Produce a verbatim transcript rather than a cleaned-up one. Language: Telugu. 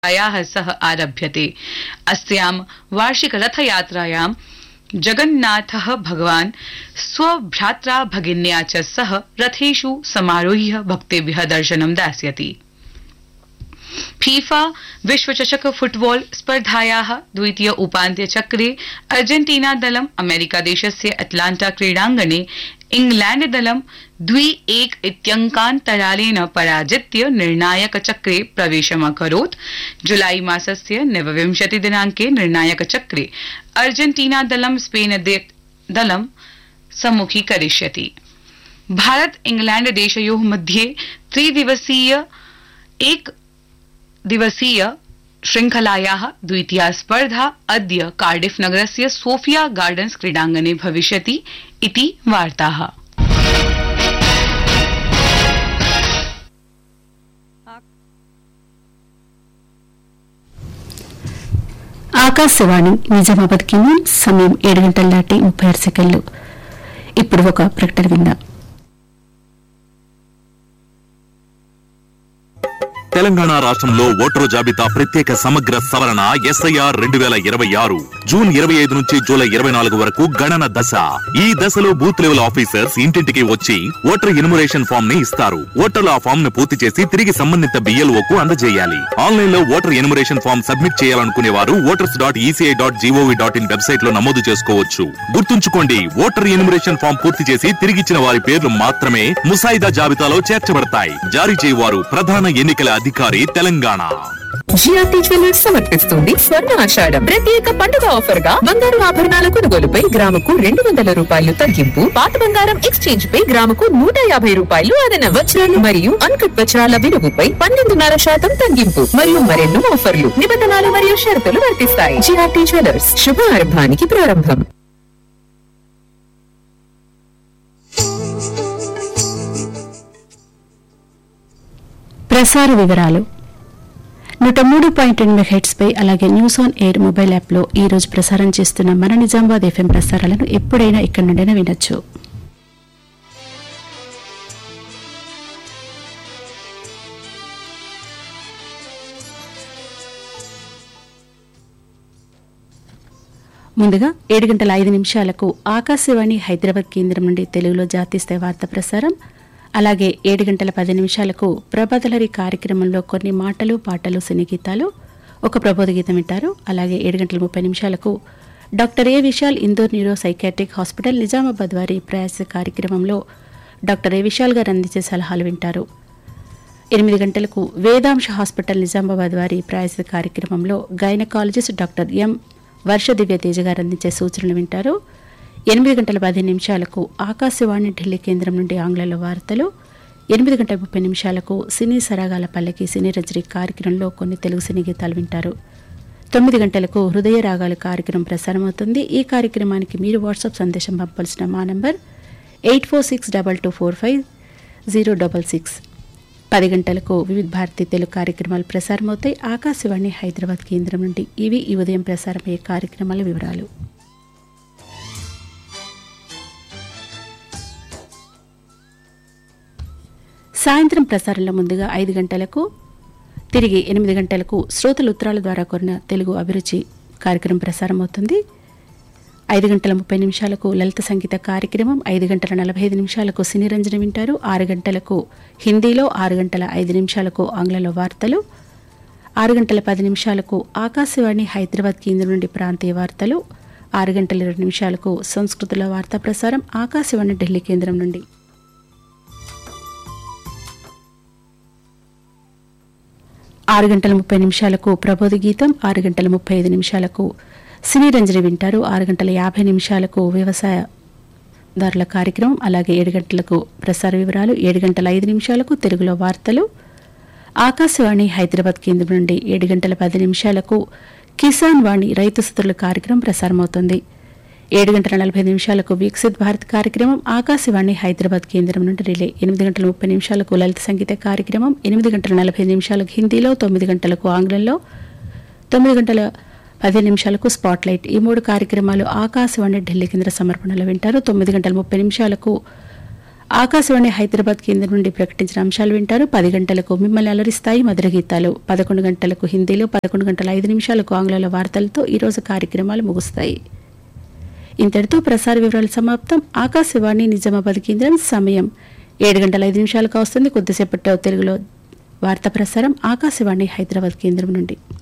यात्रायाः सह आरभ्यते। अस्यां वार्षिक रथयात्रायां जगन्नाथः भगवान् स्वभ्रात्रा भगिन्या च सह रथेषु समारोह्य भक्तेभ्यः दर्शनं दास्यति। फीफा विश्वचषक फुटबॉल स्पर्धायाः द्वितीय उपान्त्यचक्रे अर्जेन्टीना दलम् अमेरिकादेशस्य अटलान्टा क्रीडाङ्गणे इंग्लैंड दलं द्वि एक इत्यङ्कान्तरालेन पराजित्य निर्णायकचक्रे प्रवेशमकरोत्। जुलाई मासस्य नवविंशति दिनाङ्के निर्णायकचक्रे अर्जेन्टीना दलं स्पेन दलं सम्मुखीकरिष्यति। भारत इंग्लैंड देशयोः मध्ये त्रिदिवसीय एक दिवसीय श्रृंखलायाः द्वितीया स्पर्धा अद्य कार्डिफ नगरस्य सोफिया गार्डन्स क्रीडाङ्गणे भविष्यति इति वार्ताः। ఆకాశవాణి నిజామాబాద్ కేంద్రం సమయం ఏడు గంటల దాటి ముప్పై ఆరు సెకండ్లు. ఇప్పుడు ఒక ప్రకటన విందాం. తెలంగాణ రాష్ట్రంలో ఓటరు జాబితా ప్రత్యేక సమగ్ర సవరణ ఎస్ఐఆర్ రెండు వేల ఇరవై ఆరు జూన్ ఇరవై ఐదు నుంచి జూలై ఇరవై నాలుగు వరకు గణన దశ. ఈ దశలో బూత్ లెవెల్ ఆఫీసర్స్ ఇంటింటికి వచ్చి ఓటర్ ఎన్యుమరేషన్ ఫామ్ ని ఇస్తారు. ఓటర్లు ఆ ఫామ్ ను పూర్తి చేసి తిరిగి సంబంధిత బిఎల్ఓకు అందజేయాలి. ఆన్లైన్ లో ఓటర్ ఎన్యుమరేషన్ ఫామ్ సబ్మిట్ చేయాలనుకునే వారు voters dot ECI dot GOV dot in website లో నమోదు చేసుకోవచ్చు. గుర్తుంచుకోండి, ఓటర్ ఎన్యుమరేషన్ ఫామ్ పూర్తి చేసి తిరిగిచ్చిన వారి పేర్లు మాత్రమే ముసాయిదా జాబితాలో చేర్చబడతాయి. జారీ చేయవారు ప్రధాన ఎన్నికల అధికారి తెలంగాణ. జిఆర్టీ జ్యువెలర్స్ సమర్పిస్తుంది స్వర్ణ ఆషాఢం ప్రత్యేక పండుగ ఆఫర్ గా బంగారు ఆభరణాల కొనుగోలుపై గ్రాముకు రెండు వందల రూపాయలు తగ్గింపు, పాత బంగారం ఎక్స్చేంజ్ పై గ్రాముకు నూట యాభై రూపాయలు అదన, వజ్రాలు మరియు అన్కట్ వజ్రాల విలువపై పన్నెండున్నర శాతం తగ్గింపు మరియు మరెన్నో ఆఫర్లు, నిబంధనలు మరియు షరతులు వర్తిస్తాయి. జిఆర్టీ జ్యువెలర్స్ శుభారంభానికి ప్రారంభం. ప్రసార వివరాలు నూట మూడు పాయింట్ రెండు మెగాహెర్ట్జ్ పై అలాగే news on air mobile app లో ఈ రోజు ప్రసారం చేస్తున్న మన నిజామాబాద్ ఎఫ్ఎం ప్రసారాలను ఎప్పుడైనా ఇక్కడ నుండైనా వినొచ్చు. ముందుగా ఏడు గంటల ఐదు నిమిషాలకు ఆకాశవాణి హైదరాబాద్ కేంద్రం నుండి తెలుగులో జాతీయ స్థాయి వార్త ప్రసారం, అలాగే ఏడు గంటల పది నిమిషాలకు ప్రభాతలరి కార్యక్రమంలో కొన్ని మాటలు పాటలు సినీ గీతాలు, ఒక ప్రబోధ గీతం వింటారు. అలాగే ఏడు గంటల ముప్పై నిమిషాలకు డాక్టర్ ఏ Vishal Indore neuro psychiatric hospital Nizamabad వారి ప్రయాస కార్యక్రమంలో డాక్టర్ ఏ విశాల్ గారు అందించే సలహాలు వింటారు. ఎనిమిది గంటలకు వేదాంశ హాస్పిటల్ నిజామాబాద్ వారి ప్రయాస కార్యక్రమంలో గైనకాలజిస్ట్ డాక్టర్ ఎం వర్ష దివ్య తేజ గారు అందించే సూచనలు వింటారు. ఎనిమిది గంటల పది నిమిషాలకు ఆకాశవాణి ఢిల్లీ కేంద్రం నుండి ఆంగ్లంలో వార్తలు, ఎనిమిది గంటల ముప్పై నిమిషాలకు సినీ సరాగాల పల్లకి సినీ రజనీ కార్యక్రమంలో కొన్ని తెలుగు సినీ గీతాలు వింటారు. తొమ్మిది గంటలకు హృదయ రాగాల కార్యక్రమం ప్రసారమవుతుంది. ఈ కార్యక్రమానికి మీరు వాట్సాప్ సందేశం పంపాల్సిన మా number eight four six double two four five zero double six. పది గంటలకు వివిధ భారతి తెలుగు కార్యక్రమాలు ప్రసారమవుతాయి ఆకాశవాణి హైదరాబాద్ కేంద్రం నుండి. ఇవి ఈ ఉదయం ప్రసారమయ్యే కార్యక్రమాల వివరాలు. సాయంత్రం ప్రసారంలో ముందుగా ఐదు గంటలకు, తిరిగి ఎనిమిది గంటలకు శ్రోతల ఉత్తరాల ద్వారా కోరిన తెలుగు అభిరుచి కార్యక్రమం ప్రసారమవుతుంది. ఐదు గంటల ముప్పై నిమిషాలకు లలిత సంగీత కార్యక్రమం, ఐదు గంటల నలభై ఐదు నిమిషాలకు సినీ రంజన వింటారు. ఆరు గంటలకు హిందీలో, ఆరు గంటల ఐదు నిమిషాలకు ఆంగ్లంలో వార్తలు, ఆరు గంటల పది నిమిషాలకు ఆకాశవాణి హైదరాబాద్ కేంద్రం నుండి ప్రాంతీయ వార్తలు, ఆరు గంటల ఇరవై నిమిషాలకు సంస్కృతిలో వార్తా ప్రసారం ఆకాశవాణి ఢిల్లీ కేంద్రం నుండి. ఆరు గంటల ముప్పై నిమిషాలకు ప్రబోధ గీతం, ఆరు గంటల ముప్పై ఐదు నిమిషాలకు సినీ రంజని వింటారు. ఆరు గంటల యాభై నిమిషాలకు వ్యవసాయదారుల కార్యక్రమం, అలాగే ఏడు గంటలకు ప్రసార వివరాలు, ఏడు గంటల ఐదు నిమిషాలకు తెలుగులో వార్తలు ఆకాశవాణి హైదరాబాద్ కేంద్రం నుండి. ఏడు గంటల పది నిమిషాలకు కిసాన్ వాణి రైతు సోదరుల కార్యక్రమం ప్రసారమవుతుంది. ఏడు గంటల నలభై నిమిషాలకు వికసిత్ భారత్ కార్యక్రమం ఆకాశవాణి హైదరాబాద్ కేంద్రం నుండి రిలే. ఎనిమిది గంటల ముప్పై నిమిషాలకు లలిత సంగీత కార్యక్రమం, ఎనిమిది గంటల నలభై నిమిషాలకు హిందీలో, తొమ్మిది గంటలకు ఆంగ్లంలో, తొమ్మిది గంటల పది నిమిషాలకు స్పాట్ లైట్. ఈ మూడు కార్యక్రమాలు ఆకాశవాణి ఢిల్లీ కేంద్ర సమర్పణలో వింటారు. తొమ్మిది గంటల ముప్పై నిమిషాలకు ఆకాశవాణి హైదరాబాద్ కేంద్రం నుండి ప్రకటించిన అంశాలు వింటారు. పది గంటలకు మిమ్మల్ని అలరిస్తాయి మధుర గీతాలు, పదకొండు గంటలకు హిందీలో, పదకొండు గంటల ఐదు నిమిషాలకు ఆంగ్లంలో వార్తలతో ఈరోజు కార్యక్రమాలు ముగుస్తాయి. ఇంతటితో ప్రసార వివరాలు సమాప్తం. ఆకాశవాణి నిజామాబాద్ కేంద్రం సమయం ఏడు గంటల ఐదు నిమిషాలకు వస్తుంది. కొద్దిసేపట్లో తెలుగులో వార్తా ప్రసారం ఆకాశవాణి హైదరాబాద్ కేంద్రం నుండి.